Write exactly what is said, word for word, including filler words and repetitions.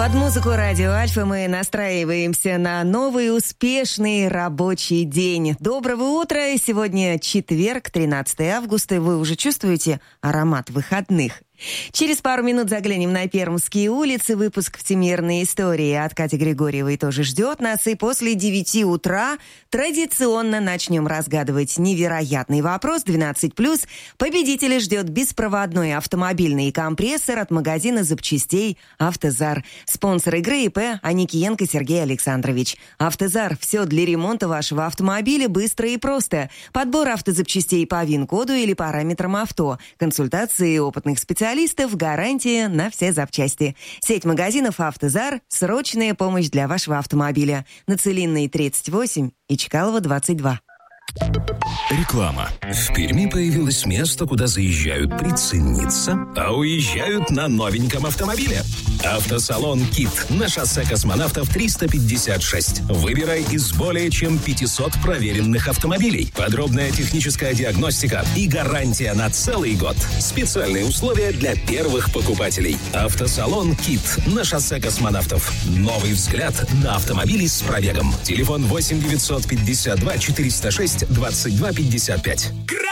Под музыку радио Альфа мы настраиваемся на новый успешный рабочий день. Доброго утра! Сегодня четверг, тринадцатое августа, и вы уже чувствуете аромат выходных. Через пару минут заглянем на Пермские улицы. Выпуск «Всемирной истории» от Кати Григорьевой тоже ждет нас. И после девяти утра традиционно начнем разгадывать невероятный вопрос двенадцать плюс. Победителя ждет беспроводной автомобильный компрессор от магазина запчастей «Автозар». Спонсор игры ИП Аникиенко Сергей Александрович. «Автозар» – все для ремонта вашего автомобиля быстро и просто. Подбор автозапчастей по ВИН-коду или параметрам авто. Консультации опытных специалистов. Гарантия на все запчасти. Сеть магазинов «Автозар» – срочная помощь для вашего автомобиля. На Целинной тридцать восемь и Чкалова двадцать два. Реклама. В Перми появилось место, куда заезжают прицениться, а уезжают на новеньком автомобиле. Автосалон «Кит» на шоссе Космонавтов триста пятьдесят шесть. Выбирай из более чем пятисот проверенных автомобилей. Подробная техническая диагностика и гарантия на целый год. Специальные условия для первых покупателей. Автосалон «Кит» на шоссе Космонавтов. Новый взгляд на автомобили с пробегом. Телефон восемь девятьсот пятьдесят два четыреста шесть двадцать два пятьдесят пять.